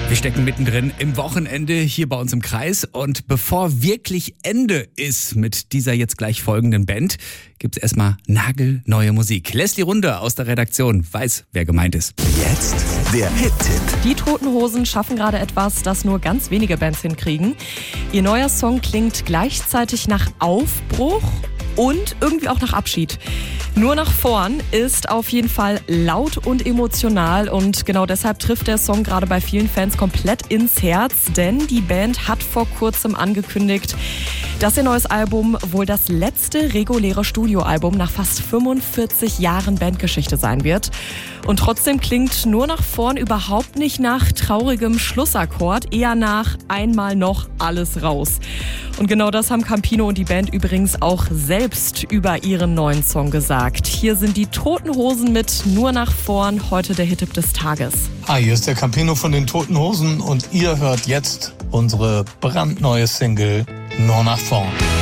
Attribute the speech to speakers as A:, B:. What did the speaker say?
A: Wir stecken mittendrin im Wochenende hier bei uns im Kreis und bevor wirklich Ende ist mit dieser jetzt gleich folgenden Band, gibt's erstmal nagelneue Musik. Leslie Runde aus der Redaktion weiß, wer gemeint ist.
B: Jetzt der Hit-Tipp.
C: Die Toten Hosen schaffen gerade etwas, das nur ganz wenige Bands hinkriegen. Ihr neuer Song klingt gleichzeitig nach Aufbruch und irgendwie auch nach Abschied. Nur nach vorn ist auf jeden Fall laut und emotional und genau deshalb trifft der Song gerade bei vielen Fans komplett ins Herz, denn die Band hat vor kurzem angekündigt, dass ihr neues Album wohl das letzte reguläre Studioalbum nach fast 45 Jahren Bandgeschichte sein wird. Und trotzdem klingt Nur nach vorn überhaupt nicht nach traurigem Schlussakkord, eher nach einmal noch alles raus. Und genau das haben Campino und die Band übrigens auch selbst über ihren neuen Song gesagt. Hier sind die Toten Hosen mit Nur nach vorn, heute der Hit-Tipp des Tages.
D: Hi, hier ist der Campino von den Toten Hosen und ihr hört jetzt unsere brandneue Single Nur nach vorn.